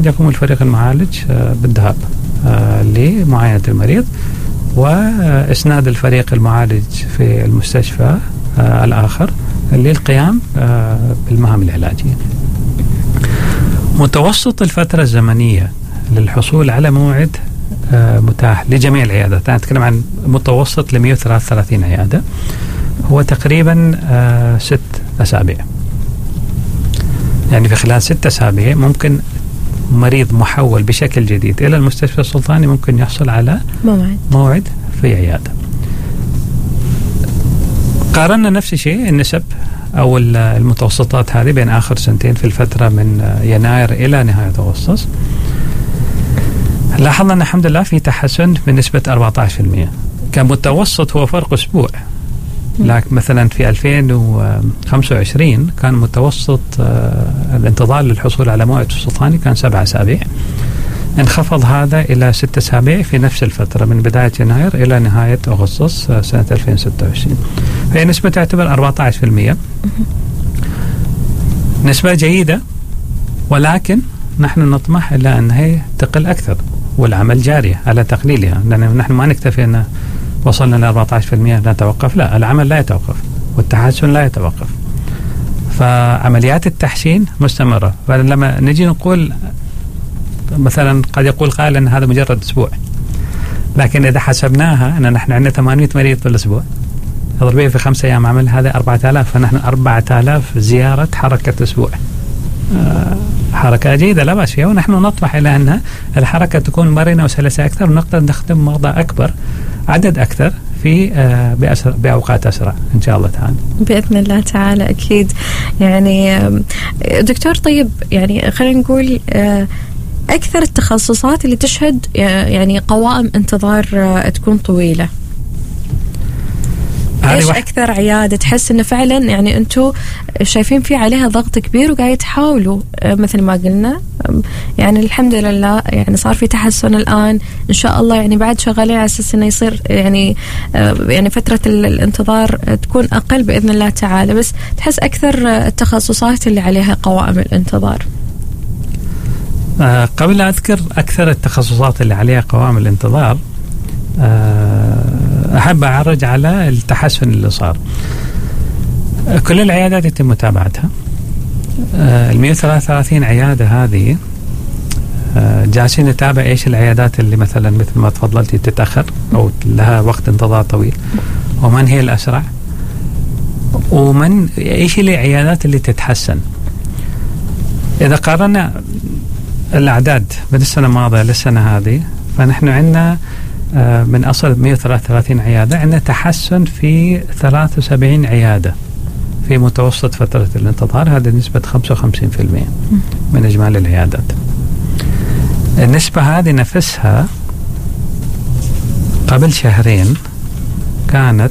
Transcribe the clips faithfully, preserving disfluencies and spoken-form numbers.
يقوم الفريق المعالج بالذهاب لمعاينة المريض وإسناد الفريق المعالج في المستشفى الآخر للقيام بالمهام العلاجية. متوسط الفترة الزمنية للحصول على موعد متاح لجميع العيادات، أنا أتكلم عن متوسط ل مئة وثلاثة وثلاثين عيادة، هو تقريبا ست أسابيع. يعني في خلال ست أسابيع ممكن مريض محول بشكل جديد إلى المستشفى السلطاني ممكن يحصل على موعد, موعد في عيادة. قارنا نفس الشيء النسب أو المتوسطات هذه بين آخر سنتين في الفترة من يناير إلى نهاية أغسطس، لاحظنا أن الحمد لله في تحسن بنسبة أربعة عشر بالمئة. كان متوسط هو فرق أسبوع، لكن مثلا في ألفين وخمسة وعشرين كان متوسط الانتظار للحصول على موعد السلطاني كان سبع أسابيع، انخفض هذا إلى ست أسابيع في نفس الفترة من بداية يناير إلى نهاية أغسطس سنة ألفين وستة وعشرين. فهي نسبة تعتبر أربعة عشر بالمئة، نسبة جيدة، ولكن نحن نطمح إلى أن هي تقل أكثر، والعمل جاري على تقليلها، لأن نحن ما نكتفي أن وصلنا ل أربعة عشر بالمئة نتوقف، لا، العمل لا يتوقف والتحسن لا يتوقف. فعمليات التحسين مستمرة. فلما نجي نقول مثلا قد يقول قائل أن هذا مجرد أسبوع، لكن إذا حسبناها أن نحن عندنا ثمانمئة مريض في الأسبوع، اضربيه في خمسة أيام عمل هذا أربعة آلاف، فنحن أربعة آلاف زيارة حركة أسبوع. آه حركة جيدة لا بأس فيها، ونحن نطمح إلى أن الحركة تكون مرنة وسلسة أكثر، ونقدر نخدم مرضى أكبر، عدد أكثر في آه بأسرع بأوقات أسرع إن شاء الله تعالى بإذن الله تعالى. أكيد. يعني دكتور، طيب يعني خلينا نقول آه أكثر التخصصات اللي تشهد يعني قوائم انتظار آه تكون طويلة، ايش اكثر عياده تحس انه فعلا يعني انتم شايفين في عليها ضغط كبير وقاعد تحاولوا مثل ما قلنا؟ يعني الحمد لله يعني صار في تحسن الان ان شاء الله، يعني بعد شغالين على اساس انه يصير يعني يعني فتره الانتظار تكون اقل باذن الله تعالى، بس تحس اكثر التخصصات اللي عليها قوائم الانتظار. أه قبل أذكر أكثر التخصصات اللي عليها قوائم الانتظار، أحب أعرج على التحسن اللي صار. كل العيادات يتم متابعتها. ال مئة وثلاثة وثلاثين عيادة هذه جالسين نتابع إيش العيادات اللي مثلا مثل ما تفضلتي تتأخر أو لها وقت انتظار طويل، ومن هي الأسرع، ومن إيش العيادات اللي تتحسن. إذا قارنا الأعداد من السنة الماضية للسنة هذه، فنحن عندنا من أصل مئة وثلاثة وثلاثين عيادة عندنا تحسن في ثلاثة وسبعين عيادة في متوسط فترة الانتظار، هذه نسبة خمسة وخمسين بالمئة من إجمالي العيادات. النسبة هذه نفسها قبل شهرين كانت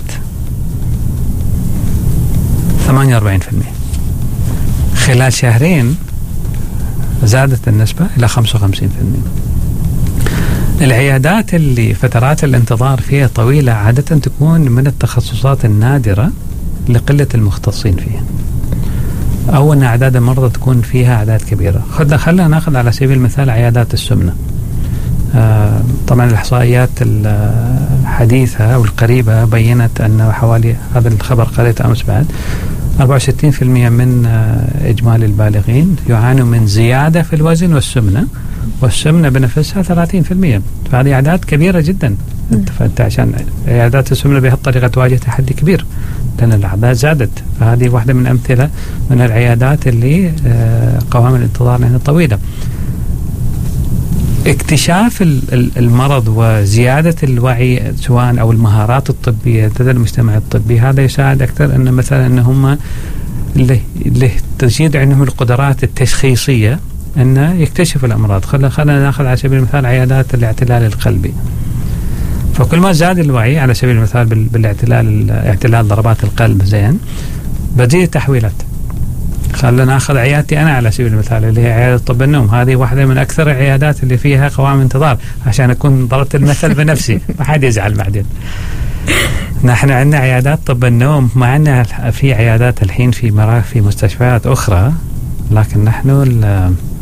ثمانية وأربعين بالمئة، خلال شهرين زادت النسبة إلى خمسة وخمسين بالمئة. العيادات اللي فترات الانتظار فيها طويلة عادة تكون من التخصصات النادرة لقلة المختصين فيها، أو أن أعداد المرضى تكون فيها أعداد كبيرة. خلنا نأخذ على سبيل المثال عيادات السمنة. آه طبعا الإحصائيات الحديثة أو القريبة بيّنت أن حوالي، هذا الخبر قريته أمس بعد، أربعة وستين بالمئة من آه إجمالي البالغين يعانوا من زيادة في الوزن والسمنة، والسمنة بنفسها ثلاثين بالمئة. فهذه أعداد كبيرة جدا. فأنت عشان عيادات السمنة بهالطريقة تواجه تحدي كبير لأن الأعداد زادت. فهذه واحدة من أمثلة من العيادات اللي قوائم الانتظار لها طويلة. اكتشاف المرض وزيادة الوعي سواء أو المهارات الطبية لدى المجتمع الطبي، هذا يساعد أكثر أن مثلا أن هم اللي, اللي تزيد عندهم القدرات التشخيصية أنه يكتشف الأمراض. خلينا خلينا نأخذ على سبيل المثال عيادات الاعتلال القلبي. فكل ما زاد الوعي على سبيل المثال بالاعتلال اعتلال ضربات القلب زين، بتزيد التحويلات. خلينا نأخذ عيادتي أنا على سبيل المثال اللي هي عيادة طب النوم، هذه واحدة من أكثر العيادات اللي فيها قوائم انتظار، عشان أكون ضربت المثل بنفسي ما حد يزعل بعدين. نحن عندنا عيادات طب النوم، ما عندنا في عيادات الحين في مراكز في مستشفيات أخرى، لكن نحن